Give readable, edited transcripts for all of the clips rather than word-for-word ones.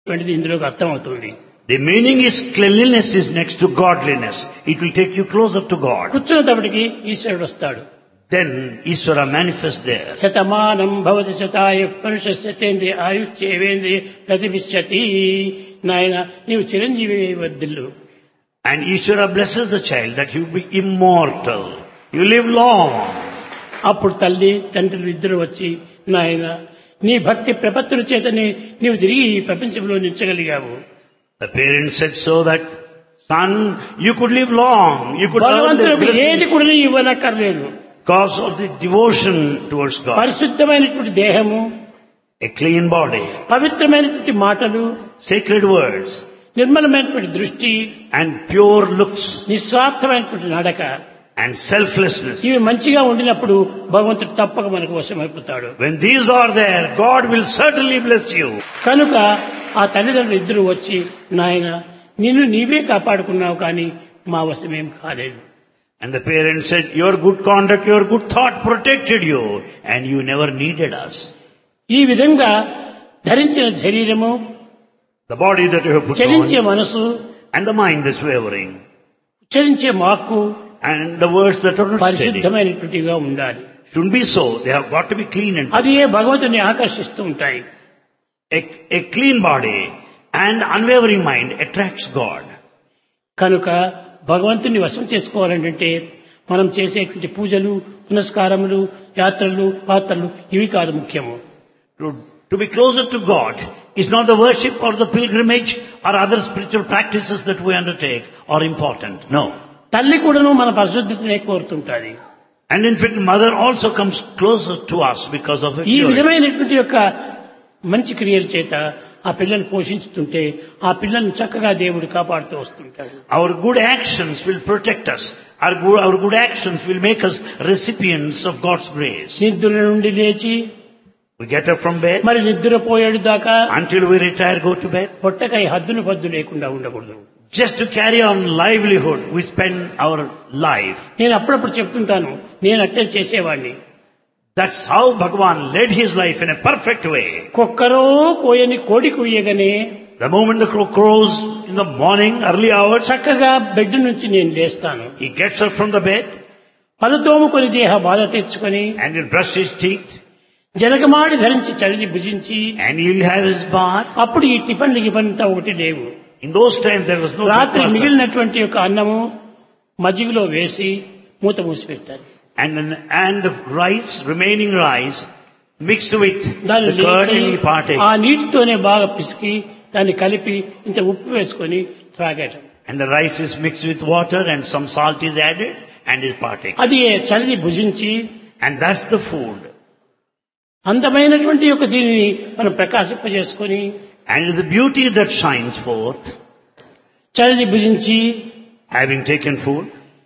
ఇందులోకి అర్థమవుతుంది. The meaning is cleanliness is next to godliness. It will take you closer to God. కూర్చున్నప్పటికీ ఈశ్వరుడు వస్తాడు. Then Ishvara manifests there. Shatamanam Bhavati శతాయ పురుషేంద్రియ ఆయుష్యేవేంద్రియ ప్రతిభిష్యతి. నాయన నీవు Chiranjeevi వర్ధిల్లు. And Ishvara blesses the child that he will be immortal. You live long. అప్పుడు తల్లి తండ్రులు ఇద్దరు వచ్చి నాయన నీ భక్తి ప్రపత్తుల చేతనే నీవు తిరిగి ఈ ప్రపంచంలో నిలిచగలిగావు. The parents said so that, son, you could live long. You could earn the భగవంతుడికి ఏది blessings కూడా ఇవ్వనక్కర్లేదు. because of the devotion towards God. పరిశుద్ధమైనటువంటి దేహము, A clean body, పవిత్రమైనటువంటి మాటలు, sacred words, నిర్మలమైనటువంటి దృష్టి, and pure looks, నిస్వార్థమైనటువంటి నడక, and selflessness. ఇవి మంచిగా ఉండినప్పుడు భగవంతుడు తప్పక మనకు వశమైపోతాడు. When these are there, God will certainly bless you. కనుక ఆ తల్లిదండ్రులు ఇద్దరు వచ్చి నాయన నిన్ను నీవే కాపాడుకున్నావు కానీ మా వశమేం కాలేదు. And the parents said, your good conduct, your good thought protected you, and you never needed us. ఈ విధంగా ధరించిన శరీరము, The body that you have put చలించే on, మనసు, and the mind that's wavering, చలించే వాక్కు and the words that are not steady. పరిశుద్ధమైనటువంటిగా ఉండాలి. Shouldn't be so. They have got to be clean and అది ఏ భగవంతుని ఆకర్షిస్తూ ఉంటాయి. a clean body and unwavering mind attracts God. కనుక భగవంతుని వశం చేసుకోవాలంటే మనం చేసేటువంటి పూజలు, పునస్కారములు, యాత్రలు, పాత్రలు ఇవి కాదు ముఖ్యము. To be closer to God is not the worship or the pilgrimage or other spiritual practices that we undertake are important. No. తల్లి కూడాను మన పరిశుద్ధతనే కోరుతుంటాది. And in fact, mother also comes closer to us because of her ఈ purity. విధమైనటువంటి యొక్క మంచి క్రియల చేత ఆ పిల్లల్ని పోషించుతుంటే ఆ పిల్లల్ని చక్కగా దేవుడు కాపాడుతూ వస్తుంటాడు. Our good actions will protect us. Our good actions will make us recipients of God's grace. నిద్ర నుండి లేచి We get up from bed. మరి నిద్రపోయేడు దాకా Until we retire, go to bed. పొట్టకై హద్దులు పద్దు లేకుండా ఉండకూడదు. Just to carry on livelihood, we spend our life. నేను అప్పుడప్పుడు చెప్తుంటాను, నేను అట్టే చేసేవాడిని. That's how Bhagavan led his life in a perfect way. కుక్కరో కోయని కోడి కుయ్యగానే The moment the crow crows in the morning, early hours, చక్కగా బెడ్ నుంచి నేను లేస్తాను. he gets up from the bed పలుతోముకొని దేహ బాధ తెచ్చుకొని and he'll brush his teeth జలగమాడి ధరించి చలిని భుజించి and he'll have his bath. అప్పుడు ఈ టిఫిన్ అంతా ఒకటి లేవు. In those times there was no రాత్రి breakfast. మిగిలినటువంటి యొక్క అన్నము మజ్జిగలో వేసి మూత మూసి పెడతారు. And the rice, remaining rice, mixed with దాన్ని the curd లేచి and he partake. ఆ నీటితోనే బాగా పిసికి దాన్ని కలిపి ఇంత ఉప్పు వేసుకొని త్రాగటం. And the rice is mixed with water and some salt is added and is partake. అది చలిని భుజించి And that's the food. అందమైనటువంటి యొక్క దీనిని మనం ప్రకాశింపజేసుకొని And the beauty that shines forth, చలిని భుజించి having taken food,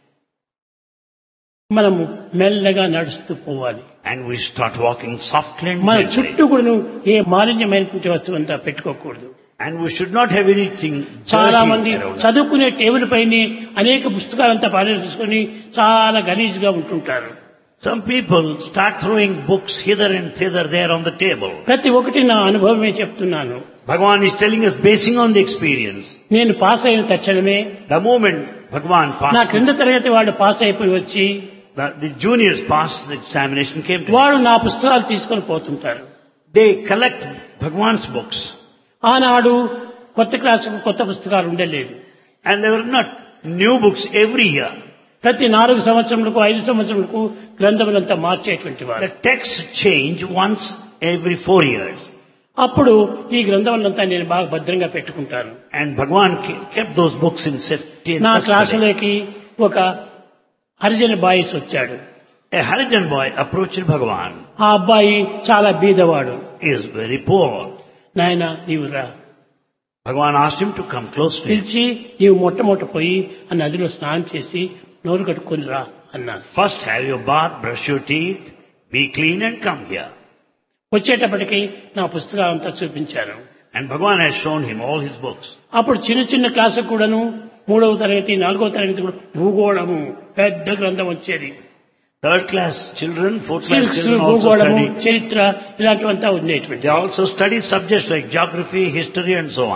మనము మెల్లగా నడుస్తూ పోవాలి. and we start walking softly and మన gently. చుట్టూ కూడా ఏ మాలిన్యమైనటువంటి వస్తువు అంతా పెట్టుకోకూడదు. And we should not have anything చాలా dirty మంది around us. చదువుకునే టేబుల్ పైన అనేక పుస్తకాలంతా పారేసుకొని చాలా గలీజ్గా ఉంటుంటారు. Some people start throwing books hither and thither there on the table. ప్రతి ఒక్కటి నా అనుభవమే చెప్తున్నాను. Bhagavan is telling us basing on the experience. నేను పాస్ అయిన తక్షణమే The moment Bhagavan నా క్రింద passed, తరగతి వాడు పాస్ అయిపోయి వచ్చి the juniors passed the examination came to వాడు నా పుస్తకాలు తీసుకొని పోతుంటారు. They collect Bhagavan's books. ఆనాడు కొత్త క్లాసుకు కొత్త పుస్తకాలు ఉండలేదు. And there were not new books every year. ప్రతి 4 సంవత్సరములకు 5 సంవత్సరములకు గ్రంథములంతా మార్చేటువంటి వారు. The texts change once every 4 years. అప్పుడు ఈ గ్రంథములంతా నేను బాగా భద్రంగా పెట్టుకుంటాను. And Bhagavan kept those books in safety and నా custody. క్లాసులోకి ఒక హరిజన బాయిస్ వచ్చాడు. A Harijan boy approached Bhagavan. ఆ అబ్బాయి చాలా బీదవాడు. He is very poor. నాయన నీవు రా. Bhagavan asked him to come close to him. పిలిచి నీవు మొట్టమొదట పోయి ఆ నదిలో స్నానం చేసి నోరు కట్టుకొని రా అన్నాను. First have your bath, brush your teeth, be clean and come here. వచ్చేటప్పటికి నా పుస్తకాలంతా చూపించాను. And Bhagavan has shown him all his books. అప్పుడు చిన్న చిన్న క్లాసుకు కూడాను 3వ తరగతి 4వ తరగతి కూడా భూగోళము పెద్ద గ్రంథం వచ్చేది. Third class children, fourth class civics, children also భూగోళము, study. చరిత్ర ఇలాంటివంతా ఉండేటువంటి. They also study subjects like geography, history and so on.